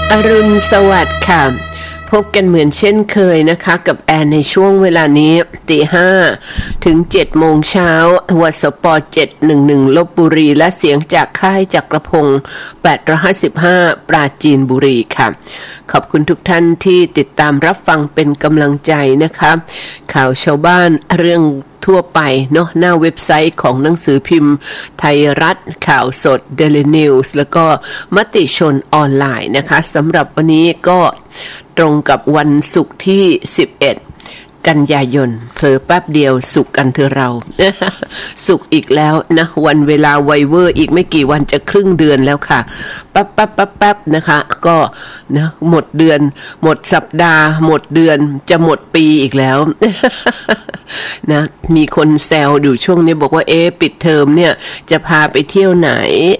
อรุณสวัสดิ์ค่ะพบกันเหมือนเช่นเคยนะคะกับแอนในช่วงเวลานี้ตีห้าถึง7 โมงเช้าวัดสป711ลพบุรีและเสียงจากค่ายจักรพงศ์855ปราจีนบุรีค่ะขอบคุณทุกท่านที่ติดตามรับฟังเป็นกำลังใจนะคะข่าวชาวบ้านเรื่องทั่วไปเนาะหน้าเว็บไซต์ของหนังสือพิมพ์ไทยรัฐข่าวสด Daily News แล้วก็มติชนออนไลน์นะคะสำหรับวันนี้ก็ตรงกับวันศุกร์ที่11กันยายนเผลอแป๊บเดียวศุกร์กันเถอะเราศุกร์อีกแล้วนะวันเวลาไวเวอร์อีกไม่กี่วันจะครึ่งเดือนแล้วค่ะปั๊บนะคะก็นะหมดเดือนหมดสัปดาห์หมดเดือนจะหมดปีอีกแล้วนะมีคนแซวอยู่ช่วงนี้บอกว่าปิดเทอมเนี่ยจะพาไปเที่ยวไหน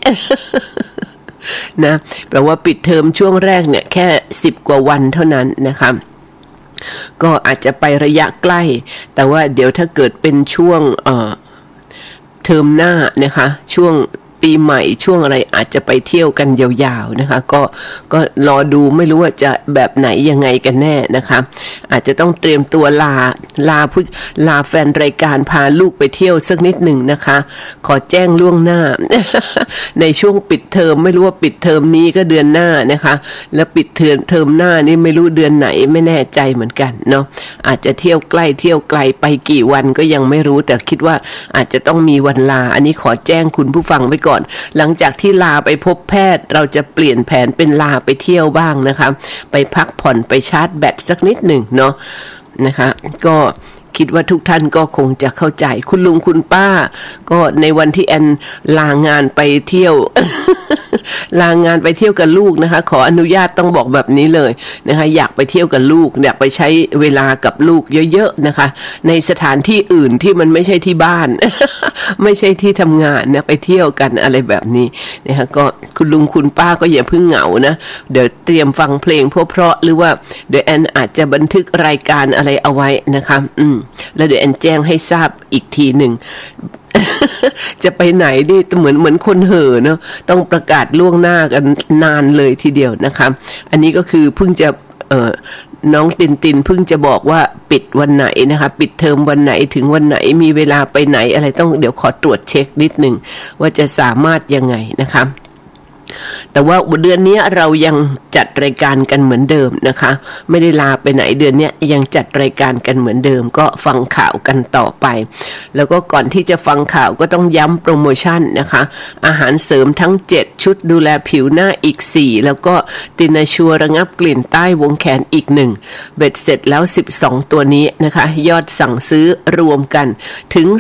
นะแปลว่าปิดเทอมช่วงแรกเนี่ยแค่10 กว่าวันเท่านั้นนะคะก็อาจจะไประยะใกล้แต่ว่าเดี๋ยวถ้าเกิดเป็นช่วงเทอมหน้านะคะช่วงปีใหม่ช่วงอะไรอาจจะไปเที่ยวกันยาวๆนะคะก็รอดูไม่รู้ว่าจะแบบไหนยังไงกันแน่นะคะอาจจะต้องเตรียมตัวลาแฟนรายการพาลูกไปเที่ยวสักนิดหนึ่งนะคะขอแจ้งล่วงหน้า ในช่วงปิดเทอมไม่รู้ว่าปิดเทอมนี้ก็เดือนหน้านะคะแล้วปิดเทอมหน้านี่ไม่รู้เดือนไหนไม่แน่ใจเหมือนกันเนาะอาจจะเที่ยวใกล้เที่ยวไกลไปกี่วันก็ยังไม่รู้แต่คิดว่าอาจจะต้องมีวันลาอันนี้ขอแจ้งคุณผู้ฟังไว้ก่อนหลังจากที่ลาไปพบแพทย์เราจะเปลี่ยนแผนเป็นลาไปเที่ยวบ้างนะคะไปพักผ่อนไปชาร์จแบตสักนิดหนึ่งเนาะนะคะก็คิดว่าทุกท่านก็คงจะเข้าใจคุณลุงคุณป้าก็ในวันที่แอนลางานไปเที่ยว ลางานไปเที่ยวกับลูกนะคะขออนุญาตต้องบอกแบบนี้เลยนะคะอยากไปเที่ยวกับลูกอยากไปใช้เวลากับลูกเยอะๆนะคะในสถานที่อื่นที่มันไม่ใช่ที่บ้าน ไม่ใช่ที่ทำงานนะไปเที่ยวกันอะไรแบบนี้นะคะก็คุณลุงคุณป้าก็อย่าเพิ่งเหงานะเดี๋ยวเตรียมฟังเพลงเพราะหรือว่าเดี๋ยวแอนอาจจะบันทึกรายการอะไรเอาไว้นะคะแล้วเดี๋ยวแอนแจ้งให้ทราบอีกทีหนึ่ง จะไปไหนนี่เหมือนคนเห่อเนาะต้องประกาศล่วงหน้ากันนานเลยทีเดียวนะคะอันนี้ก็คือเพิ่งจะน้องตินเพิ่งจะบอกว่าปิดวันไหนนะคะปิดเทอมวันไหนถึงวันไหนมีเวลาไปไหนอะไรต้องเดี๋ยวขอตรวจเช็คนิดนึงว่าจะสามารถยังไงนะคะแต่ว่าเดือนนี้เรายังจัดรายการกันเหมือนเดิมนะคะไม่ได้ลาไปไหนเดือนนี้ยังจัดรายการกันเหมือนเดิมก็ฟังข่าวกันต่อไปแล้วก็ก่อนที่จะฟังข่าวก็ต้องย้ำโปรโมชั่นนะคะอาหารเสริมทั้ง7ชุดดูแลผิวหน้าอีก4แล้วก็ตินาชัวระงับกลิ่นใต้วงแขนอีก1เบ็ดเสร็จแล้ว12ตัวนี้นะคะยอดสั่งซื้อรวมกันถึง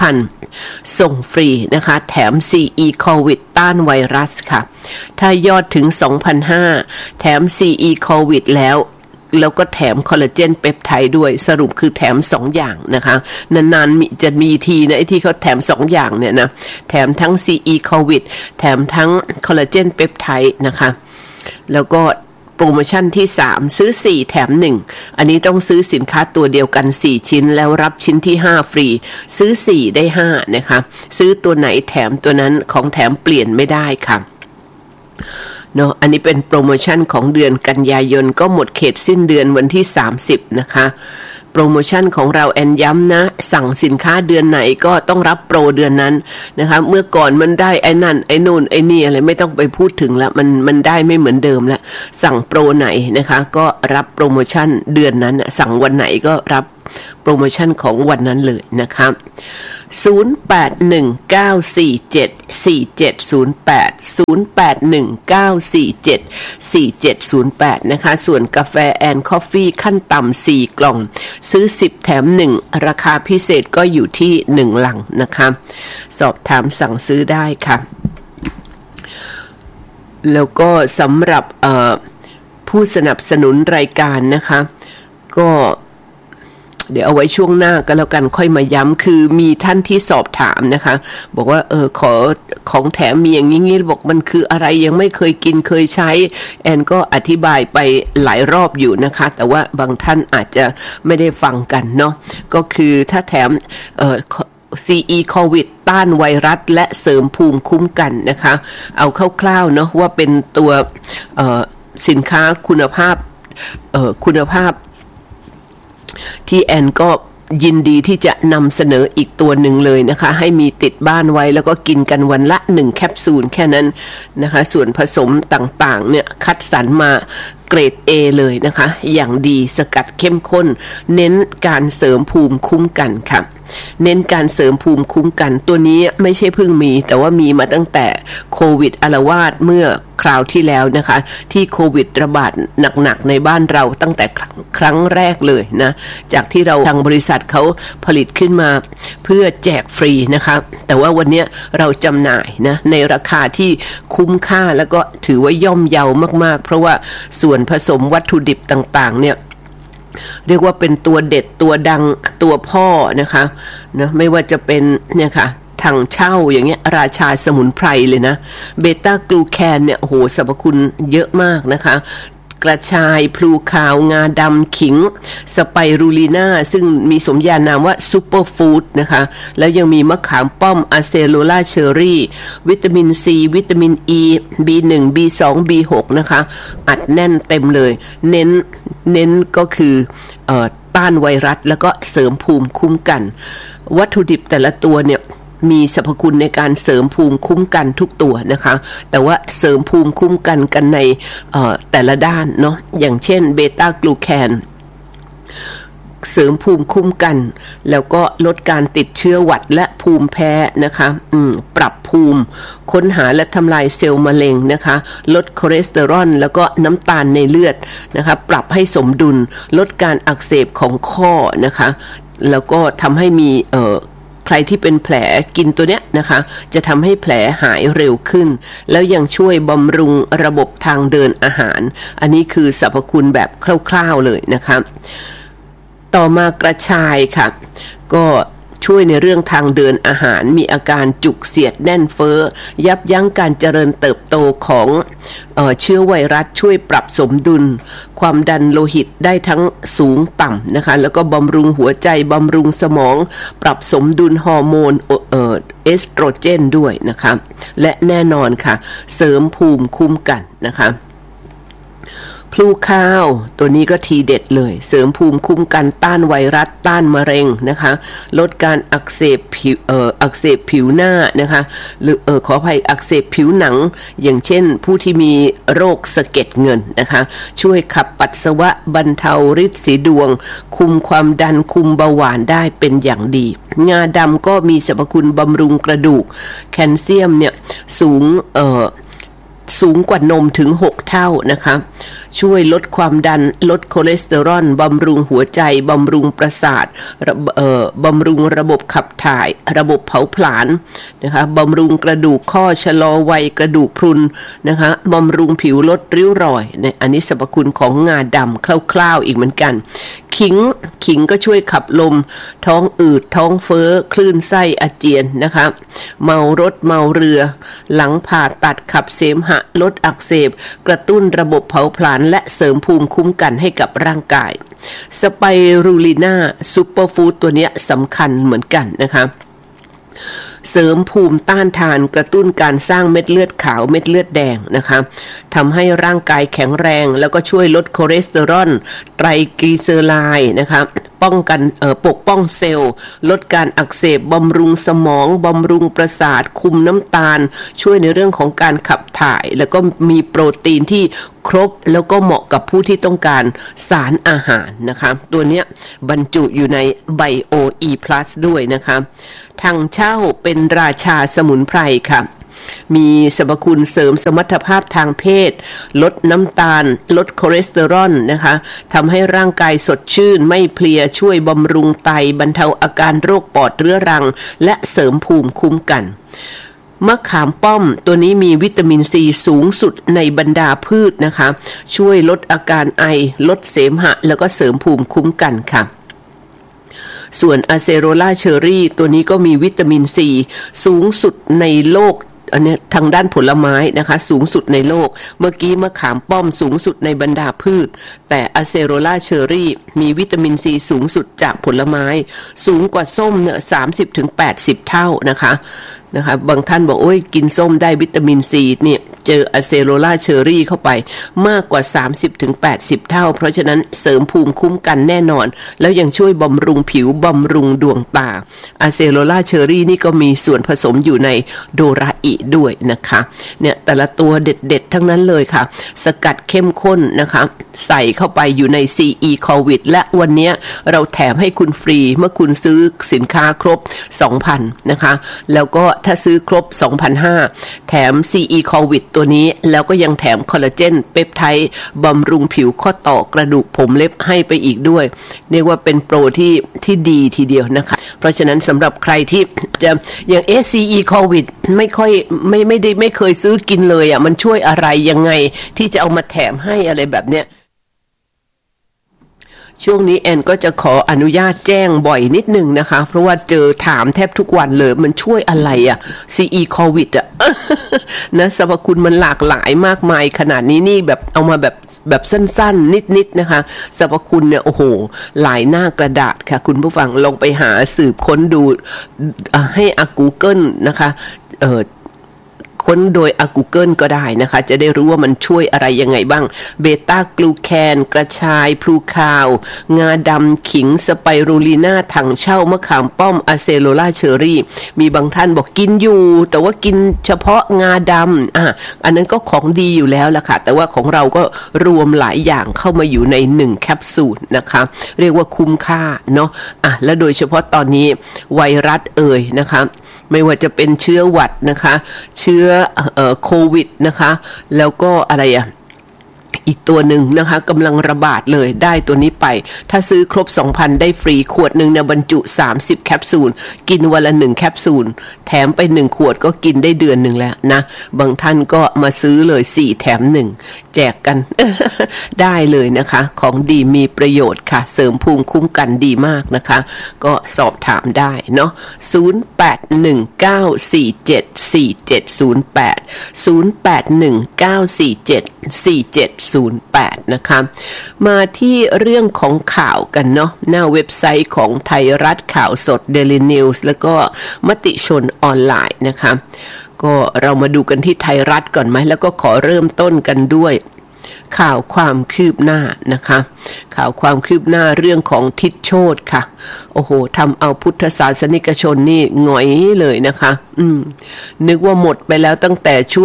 2,000 ส่งฟรีนะคะแถม CE โควิดต้านไวรัสค่ะถ้ายอดถึง 2,500 แถม CE โควิดแล้วก็แถมคอลลาเจนเปปไทด์ด้วยสรุปคือแถม2อย่างนะคะนานๆจะมีทีนะไอ้ที่เขาแถม2อย่างเนี่ยนะแถมทั้ง CE โควิดแถมทั้งคอลลาเจนเปปไทด์นะคะแล้วก็โปรโมชั่นที่3ซื้อ4แถม1อันนี้ต้องซื้อสินค้าตัวเดียวกัน4ชิ้นแล้วรับชิ้นที่5ฟรีซื้อ4ได้5นะคะซื้อตัวไหนแถมตัวนั้นของแถมเปลี่ยนไม่ได้ค่ะเนาะอันนี้เป็นโปรโมชั่นของเดือนกันยายนก็หมดเขตสิ้นเดือนวันที่30นะคะโปรโมชั่นของเราแอนย้ำนะสั่งสินค้าเดือนไหนก็ต้องรับโปรเดือนนั้นนะคะเมื่อก่อนมันได้ไอ้นั่นไอ้นู่นไอ้นี่อะไรไม่ต้องไปพูดถึงละมันได้ไม่เหมือนเดิมละสั่งโปรไหนนะคะก็รับโปรโมชั่นเดือนนั้นสั่งวันไหนก็รับโปรโมชั่นของวันนั้นเลยนะคะ0819474708 นะคะส่วนกาแฟแอนด์คอฟฟี่ขั้นต่ำ4กล่องซื้อ10แถม1ราคาพิเศษก็อยู่ที่1ลังนะคะสอบถามสั่งซื้อได้ค่ะแล้วก็สำหรับผู้สนับสนุนรายการนะคะก็เดี๋ยวเอาไว้ช่วงหน้าก็แล้วกันค่อยมาย้ำคือมีท่านที่สอบถามนะคะบอกว่าขอของแถมมีอย่างงี้บอกมันคืออะไรยังไม่เคยกินเคยใช้แอนก็อธิบายไปหลายรอบอยู่นะคะแต่ว่าบางท่านอาจจะไม่ได้ฟังกันเนาะก็คือถ้าแถมCE โควิดต้านไวรัสและเสริมภูมิคุ้มกันนะคะเอาคร่าวๆเนาะว่าเป็นตัวสินค้าคุณภาพที่แอนก็ยินดีที่จะนำเสนออีกตัวหนึ่งเลยนะคะให้มีติดบ้านไว้แล้วก็กินกันวันละ1แคปซูลแค่นั้นนะคะส่วนผสมต่างๆเนี่ยคัดสรรมาเกรด A เลยนะคะอย่างดีสกัดเข้มข้นเน้นการเสริมภูมิคุ้มกันค่ะเน้นการเสริมภูมิคุ้มกันตัวนี้ไม่ใช่เพิ่งมีแต่ว่ามีมาตั้งแต่โควิดอาละวาดเมื่อคราวที่แล้วนะคะที่โควิดระบาดหนักๆในบ้านเราตั้งแต่ครั้งแรกเลยนะจากที่เราทางบริษัทเขาผลิตขึ้นมาเพื่อแจกฟรีนะคะแต่ว่าวันนี้เราจำหน่ายนะในราคาที่คุ้มค่าแล้วก็ถือว่าย่อมเยาวมากๆเพราะว่าส่วนผสมวัตถุดิบต่างๆเนี่ยเรียกว่าเป็นตัวเด็ดตัวดังตัวพ่อนะคะนะไม่ว่าจะเป็นเนี่ยค่ะถังเช่าอย่างเงี้ยราชาสมุนไพรเลยนะเบต้ากลูแคนเนี่ยโอ้โหสรรพคุณเยอะมากนะคะกระชายพลูขาวงาดำขิงสไปรูลีนาซึ่งมีสมญานามว่าซูเปอร์ฟู้ดนะคะแล้วยังมีมะขามป้อมอะเซโลลาเชอรี่วิตามินซีวิตามิน E B1 B2 B6 นะคะอัดแน่นเต็มเลยเน้นก็คือต้านไวรัสแล้วก็เสริมภูมิคุ้มกันวัตถุดิบแต่ละตัวเนี่ยมีสรรพคุณในการเสริมภูมิคุ้มกันทุกตัวนะคะแต่ว่าเสริมภูมิคุ้มกันกันในแต่ละด้านเนาะอย่างเช่นเบต้ากลูแคนเสริมภูมิคุ้มกันแล้วก็ลดการติดเชื้อหวัดและภูมิแพ้นะคะปรับภูมิค้นหาและทำลายเซลล์มะเร็งนะคะลดคอเลสเตอรอลแล้วก็น้ำตาลในเลือดนะคะปรับให้สมดุลลดการอักเสบของข้อนะคะแล้วก็ทำให้มีใครที่เป็นแผลกินตัวเนี้ยนะคะจะทำให้แผลหายเร็วขึ้นแล้วยังช่วยบำรุงระบบทางเดินอาหารอันนี้คือสรรพคุณแบบคร่าวๆเลยนะคะต่อมากระชายค่ะก็ช่วยในเรื่องทางเดินอาหารมีอาการจุกเสียดแน่นเฟ้อยับยั้งการเจริญเติบโตของเชื้อไวรัสช่วยปรับสมดุลความดันโลหิตได้ทั้งสูงต่ำนะคะแล้วก็บำรุงหัวใจบำรุงสมองปรับสมดุลฮอร์โมนเอสโตรเจนด้วยนะคะและแน่นอนค่ะเสริมภูมิคุ้มกันนะคะพลูข้าวตัวนี้ก็ทีเด็ดเลยเสริมภูมิคุ้มกันต้านไวรัสต้านมะเร็งนะคะลดการอักเสบผิวหน้านะคะหรือขออภัยอักเสบผิวหนังอย่างเช่นผู้ที่มีโรคสะเก็ดเงินนะคะช่วยขับปัสสาวะบรรเทาฤทธิ์สีดวงคุมความดันคุมเบาหวานได้เป็นอย่างดีงาดำก็มีสรรพคุณบำรุงกระดูกแคลเซียมเนี่ยสูงกว่านมถึง6เท่านะคะช่วยลดความดันลดคอเลสเตอรอลบำรุงหัวใจบำรุงประสาทบำรุงระบบขับถ่ายระบบเผาผลาญนะคะบำรุงกระดูกข้อชะลอวัยกระดูกพรุนนะคะบำรุงผิวลดริ้วรอยเนี่ยอันนี้สรรพคุณของงาดำคร่าวๆอีกเหมือนกันขิงก็ช่วยขับลมท้องอืดท้องเฟ้อคลื่นไส้อาเจียนนะคะเมารถเมาเรือหลังผ่าตัดขับเสมหะลดอักเสบกระตุ้นระบบเผาผลาญและเสริมภูมิคุ้มกันให้กับร่างกายสไปรูลีนาซูเปอร์ฟู้ดตัวนี้สำคัญเหมือนกันนะคะเสริมภูมิต้านทานกระตุ้นการสร้างเม็ดเลือดขาวเม็ดเลือดแดงนะคะทำให้ร่างกายแข็งแรงแล้วก็ช่วยลดคอเลสเตอรอลไตรกลีเซอไรด์นะคะป้องกันปกป้องเซลล์ลดการอักเสบบำรุงสมองบำรุงประสาทคุมน้ำตาลช่วยในเรื่องของการขับถ่ายแล้วก็มีโปรตีนที่ครบแล้วก็เหมาะกับผู้ที่ต้องการสารอาหารนะคะตัวเนี้ยบรรจุอยู่ในไบโออีพลัสด้วยนะคะถังเช่าเป็นราชาสมุนไพรค่ะมีสรรพคุณเสริมสมรรถภาพทางเพศลดน้ำตาลลดคอเลสเตอรอลนะคะทำให้ร่างกายสดชื่นไม่เพลียช่วยบำรุงไตบรรเทาอาการโรคปอดเรื้อรังและเสริมภูมิคุ้มกันมะขามป้อมตัวนี้มีวิตามินซีสูงสุดในบรรดาพืชนะคะช่วยลดอาการไอลดเสมหะแล้วก็เสริมภูมิคุ้มกันค่ะส่วนอะเซโรลาเชอรี่ตัวนี้ก็มีวิตามินซีสูงสุดในโลกอันนี้ทางด้านผลไม้นะคะสูงสุดในโลกเมื่อกี้มะขามป้อมสูงสุดในบรรดาพืชแต่อะเซโรลาเชอรี่มีวิตามินซีสูงสุดจากผลไม้สูงกว่าส้มเนี่ย30-80 เท่านะคะบางท่านบอกโอ้ยกินส้มได้วิตามินซีเนี่ยเจออะเซโรล่าเชอรี่เข้าไปมากกว่า 30-80 เท่าเพราะฉะนั้นเสริมภูมิคุ้มกันแน่นอนแล้วยังช่วยบำรุงผิวบำรุงดวงตาอะเซโรล่าเชอรี่นี่ก็มีส่วนผสมอยู่ในโดราอิด้วยนะคะเนี่ยแต่ละตัวเด็ดๆทั้งนั้นเลยค่ะสกัดเข้มข้นนะคะใส่เข้าไปอยู่ใน CE COVID และวันนี้เราแถมให้คุณฟรีเมื่อคุณซื้อสินค้าครบ 2,000 นะคะแล้วก็ถ้าซื้อครบ 2,500 แถม CE COVID ตัวนี้แล้วก็ยังแถมคอลลาเจนเปปไทด์บำรุงผิวข้อต่อกระดูกผมเล็บให้ไปอีกด้วยเรียกว่าเป็นโปรที่ดีทีเดียวนะคะเพราะฉะนั้นสำหรับใครที่จะอย่าง CE COVID ไม่เคยซื้อกินเลยอ่ะมันช่วยอะไรยังไงที่จะเอามาแถมให้อะไรแบบเนี้ยช่วงนี้แอนก็จะขออนุญาตแจ้งบ่อยนิดนึงนะคะเพราะว่าเจอถามแทบทุกวันเลยมันช่วยอะไรอ่ะ CE COVID อ่ะ นะสรรพคุณมันหลากหลายมากมายขนาดนี้นี่แบบเอามาแบบสั้นๆนิดๆนะคะสรรพคุณเนี่ยโอ้โหหลายหน้ากระดาษค่ะคุณผู้ฟังลองไปหาสืบค้นดูให้Google นะคะค้นโดยGoogle ก็ได้นะคะจะได้รู้ว่ามันช่วยอะไรยังไงบ้างเบต้ากลูแคนกระชายพลูคาวงาดำขิงสไปรูลีนาถังเช่ามะขามป้อมอะเซโรล่าเชอรี่มีบางท่านบอกกินอยู่แต่ว่ากินเฉพาะงาดำอันนั้นก็ของดีอยู่แล้วล่ะค่ะแต่ว่าของเราก็รวมหลายอย่างเข้ามาอยู่ใน1แคปซูลนะคะเรียกว่าคุ้มค่าเนาะและโดยเฉพาะตอนนี้ไวรัสนะคะไม่ว่าจะเป็นเชื้อหวัดนะคะเชื้อโควิดนะคะแล้วก็อะไรอีกตัวหนึ่งนะคะกำลังระบาดเลยได้ตัวนี้ไปถ้าซื้อครบ 2,000 ได้ฟรีขวดหนึ่งเนี่ยบรรจุ30แคปซูลกินวันละ1แคปซูลแถมไป1ขวดก็กินได้เดือนหนึ่งแล้วนะบางท่านก็มาซื้อเลย4แถม1แจกกัน ได้เลยนะคะของดีมีประโยชน์ค่ะเสริมภูมิคุ้มกันดีมากนะคะก็สอบถามได้เนาะ0819474708 นะคะมาที่เรื่องของข่าวกันเนาะหน้าเว็บไซต์ของไทยรัฐข่าวสด Daily News แล้วก็มติชนออนไลน์นะคะก็เรามาดูกันที่ไทยรัฐก่อนไหมแล้วก็ขอเริ่มต้นกันด้วยข่าวความคืบหน้านะคะข่าวความคืบหน้าเรื่องของทิศโชติค่ะโอ้โหทำเอาพุทธศาสนิกชนนี่หงอยเลยนะคะนึกว่าหมดไปแล้วตั้งแต่ช่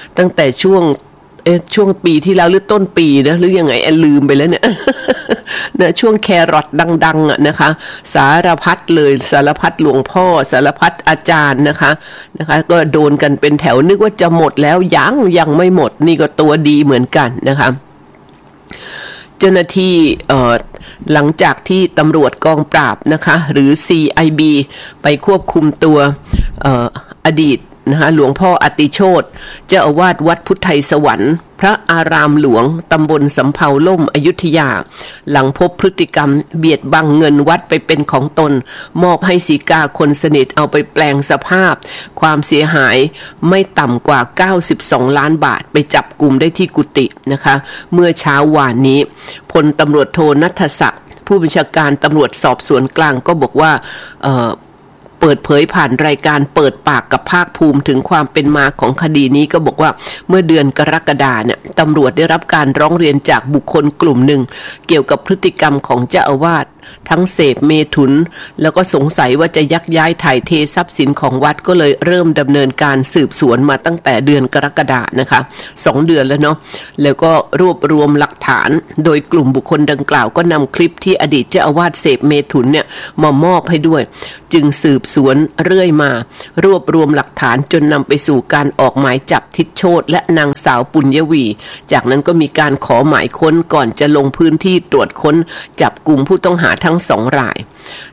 วงปีที่แล้วหรือต้นปีนะหรือยังไงลืมไปแล้วเนี่ย นะช่วงแครอทดังๆนะคะสารพัดเลยสารพัดหลวงพ่อสารพัดอาจารย์นะคะก็โดนกันเป็นแถวนึกว่าจะหมดแล้วยังไม่หมดนี่ก็ตัวดีเหมือนกันนะคะเจ้าหน้าที่หลังจากที่ตำรวจกองปราบนะคะหรือ CIB ไปควบคุมตัวอดีตนะคะหลวงพ่ออติโชติเจ้าอาวาสวัดพุทธไทยสวรรค์พระอารามหลวงตำบลสำเภาล่มอยุธยาหลังพบพฤติกรรมเบียดบังเงินวัดไปเป็นของตนมอบให้สีกาคนสนิทเอาไปแปลงสภาพความเสียหายไม่ต่ำกว่า92ล้านบาทไปจับกุมได้ที่กุฏินะคะเมื่อเช้าวานนี้พลตำรวจโทณัฐศักดิ์ผู้บัญชาการตำรวจสอบสวนกลางก็บอกว่าเปิดเผยผ่านรายการเปิดปากกับภาคภูมิถึงความเป็นมาของคดีนี้ก็บอกว่าเมื่อเดือนกรกฎาคมเนี่ยตำรวจได้รับการร้องเรียนจากบุคคลกลุ่มหนึ่งเกี่ยวกับพฤติกรรมของเจ้าอาวาสทั้งเสพเมถุนแล้วก็สงสัยว่าจะยักย้ายถ่ายเททรัพย์สินของวัดก็เลยเริ่มดำเนินการสืบสวนมาตั้งแต่เดือนกรกฎาคมนะคะ2เดือนแล้วเนาะแล้วก็รวบรวมหลักฐานโดยกลุ่มบุคคลดังกล่าวก็นำคลิปที่อดีตเจ้าอาวาสเสพเมถุนเนี่ยมามอบให้ด้วยจึงสืบสวนเรื่อยมารวบรวมหลักฐานจนนำไปสู่การออกหมายจับทิศโชติและนางสาวปุญญวีจากนั้นก็มีการขอหมายค้นก่อนจะลงพื้นที่ตรวจค้นจับกลุ่มผู้ต้องหาทั้ง2ราย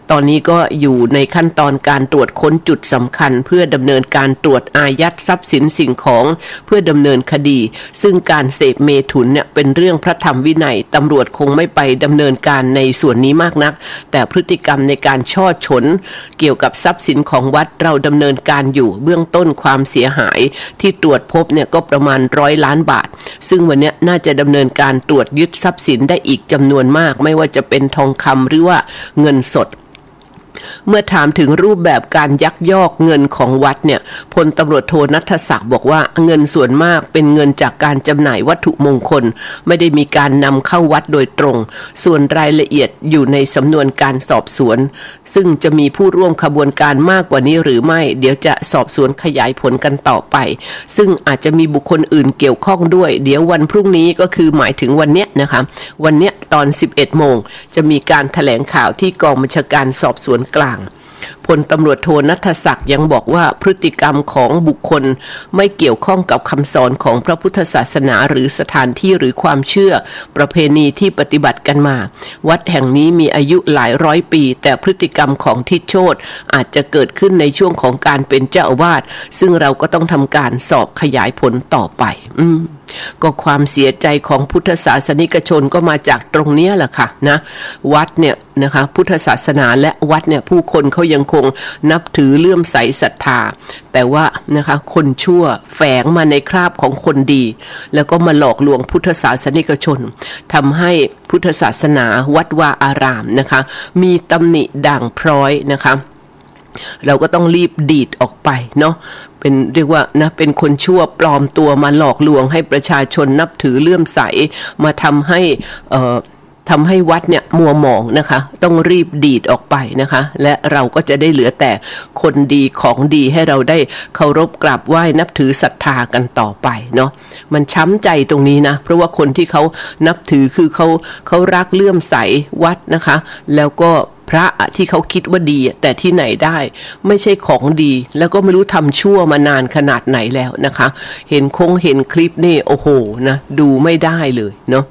ตอนนี้ก็อยู่ในขั้นตอนการตรวจค้นจุดสำคัญเพื่อดำเนินการตรวจอายัดทรัพย์สินสิ่งของเพื่อดำเนินคดีซึ่งการเสพเมถุนเนี่ยเป็นเรื่องพระธรรมวินัยตำรวจคงไม่ไปดำเนินการในส่วนนี้มากนักแต่พฤติกรรมในการช่อฉนเกี่ยวกับทรัพย์สินของวัดเราดำเนินการอยู่เบื้องต้นความเสียหายที่ตรวจพบเนี่ยก็ประมาณ100 ล้านบาทซึ่งวันนี้น่าจะดำเนินการตรวจยึดทรัพย์สินได้อีกจำนวนมากไม่ว่าจะเป็นทองคำหรือว่าเงินสดเมื่อถามถึงรูปแบบการยักยอกเงินของวัดเนี่ยพลตำรวจโทณัฐศักดิ์บอกว่าเงินส่วนมากเป็นเงินจากการจำหน่ายวัตถุมงคลไม่ได้มีการนำเข้าวัดโดยตรงส่วนรายละเอียดอยู่ในสำนวนการสอบสวนซึ่งจะมีผู้ร่วมขบวนการมากกว่านี้หรือไม่เดี๋ยวจะสอบสวนขยายผลกันต่อไปซึ่งอาจจะมีบุคคลอื่นเกี่ยวข้องด้วยเดี๋ยววันพรุ่งนี้ก็คือหมายถึงวันเนี้ยนะคะวันเนี้ยตอน 11 โมงจะมีการแถลงข่าวที่กองบัญชาการสอบสวนกลางพลตำรวจโทณัฐศักดิ์ยังบอกว่าพฤติกรรมของบุคคลไม่เกี่ยวข้องกับคำสอนของพระพุทธศาสนาหรือสถานที่หรือความเชื่อประเพณีที่ปฏิบัติกันมาวัดแห่งนี้มีอายุหลายร้อยปีแต่พฤติกรรมของทิศโชติอาจจะเกิดขึ้นในช่วงของการเป็นเจ้าอาวาสซึ่งเราก็ต้องทำการสอบขยายผลต่อไปก็ความเสียใจของพุทธศาสนิกชนก็มาจากตรงนี้แหละค่ะนะวัดเนี่ยนะคะพุทธศาสนาและวัดเนี่ยผู้คนเขายังคงนับถือเลื่อมใสศรัทธาแต่ว่านะคะคนชั่วแฝงมาในคราบของคนดีแล้วก็มาหลอกลวงพุทธศาสนิกชนทำให้พุทธศาสนาวัดวาอารามนะคะมีตำหนิด่างพร้อยนะคะเราก็ต้องรีบดีดออกไปเนาะเป็นเรียกว่านะเป็นคนชั่วปลอมตัวมาหลอกลวงให้ประชาชนนับถือเลื่อมใสมาทำให้วัดเนี่ยมัวหมองนะคะต้องรีบดีดออกไปนะคะและเราก็จะได้เหลือแต่คนดีของดีให้เราได้เคารพกราบไหว้นับถือศรัทธากันต่อไปเนาะมันช้ำใจตรงนี้นะเพราะว่าคนที่เขานับถือคือเขารักเลื่อมใสวัดนะคะแล้วก็พระที่เขาคิดว่าดีแต่ที่ไหนได้ไม่ใช่ของดีแล้วก็ไม่รู้ทำชั่วมานานขนาดไหนแล้วนะคะเห็นคลิปนี่โอ้โหนะดูไม่ได้เลยเนาะ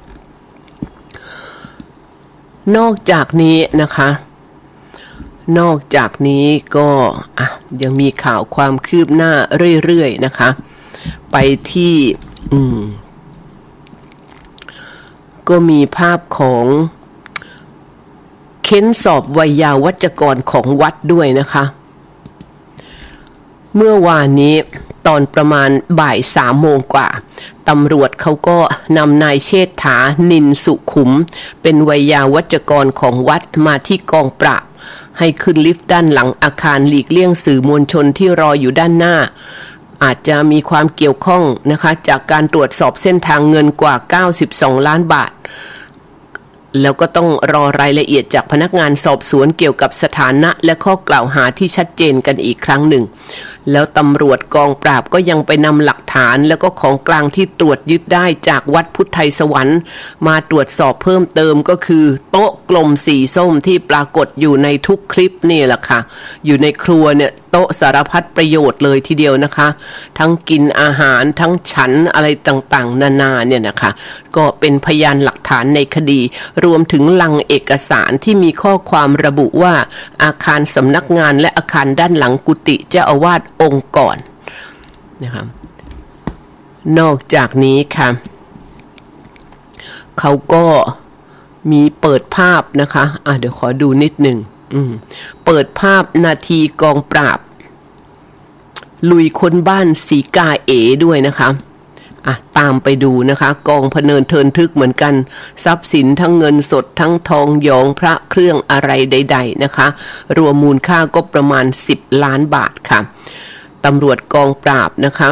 นอกจากนี้นะคะนอกจากนี้ก็ยังมีข่าวความคืบหน้าเรื่อยๆนะคะไปที่ก็มีภาพของเค้นสอบไวยาวัจกรของวัดด้วยนะคะเมื่อวานนี้ตอนประมาณบ่าย 3 โมงกว่าตำรวจเขาก็นำนายเชษฐานินสุขุมเป็นไวยาวัจกรของวัดมาที่กองปราบให้ขึ้นลิฟต์ด้านหลังอาคารหลีกเลี่ยงสื่อมวลชนที่รออยู่ด้านหน้าอาจจะมีความเกี่ยวข้องนะคะจากการตรวจสอบเส้นทางเงินกว่า92 ล้านบาทแล้วก็ต้องรอรายละเอียดจากพนักงานสอบสวนเกี่ยวกับสถานะและข้อกล่าวหาที่ชัดเจนกันอีกครั้งหนึ่งแล้วตำรวจกองปราบก็ยังไปนำหลักฐานแล้วก็ของกลางที่ตรวจยึดได้จากวัดพุทธไทยสวรรค์มาตรวจสอบเพิ่มเติมก็คือโต๊ะกลมสีส้มที่ปรากฏอยู่ในทุกคลิปนี่แหละค่ะอยู่ในครัวเนี่ยโต๊ะสารพัดประโยชน์เลยทีเดียวนะคะทั้งกินอาหารทั้งฉันอะไรต่างๆนานาเนี่ยนะคะก็เป็นพยานหลักฐานในคดีรวมถึงลังเอกสารที่มีข้อความระบุว่าอาคารสำนักงานและอาคารด้านหลังกุฏิเจ้าอาวาสองค์ก่อนนะครับนอกจากนี้ค่ะเขาก็มีเปิดภาพนะคะเดี๋ยวขอดูนิดหนึ่งเปิดภาพนาทีกองปราบลุยค้นบ้านสีกาเอ๋ด้วยนะคะตามไปดูนะคะกองพเนินเทินทึกเหมือนกันทรัพย์สินทั้งเงินสดทั้งทองหยองพระเครื่องอะไรใดๆนะคะรวมมูลค่าก็ประมาณ10 ล้านบาทค่ะตำรวจกองปราบนะคะ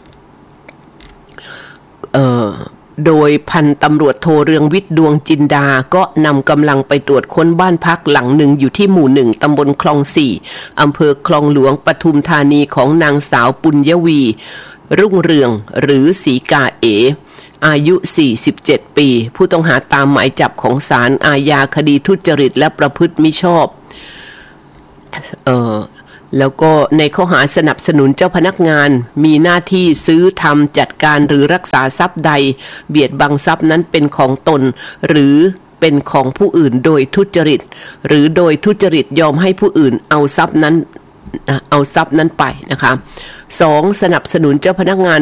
โดยพันตำรวจโทเรืองวิทย์ดวงจินดาก็นำกำลังไปตรวจค้นบ้านพักหลังหนึ่งอยู่ที่หมู่1ตำบลคลอง4อำเภอคลองหลวงปทุมธานีของนางสาวปุญญวีรุ่งเรืองหรือสีกาเออายุ47 ปีผู้ต้องหาตามหมายจับของศาลอาญาคดีทุจริตและประพฤติมิชอบแล้วก็ในข้อหาสนับสนุนเจ้าพนักงานมีหน้าที่ซื้อทำจัดการหรือรักษาทรัพย์ใดเบียดบังทรัพย์นั้นเป็นของตนหรือเป็นของผู้อื่นโดยทุจริตหรือโดยทุจริตยอมให้ผู้อื่นเอาทรัพย์นั้นไปนะคะ2สนับสนุนเจ้าพนักงาน